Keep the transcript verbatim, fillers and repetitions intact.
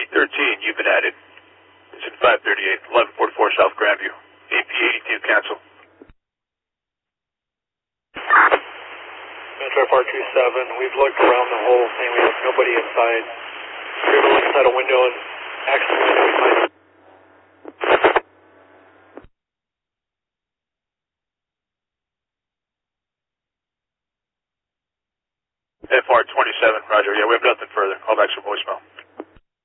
thirteen, you've been added. It's in five thirty-eight, eleven forty-four South Grandview. A P eighty-two, cancel. Metro F R two seven, we've looked around the whole thing. We have nobody inside. We're able to look inside a window and access the window we find. F R twenty-seven, roger. Yeah, we have nothing further. Call back for voicemail.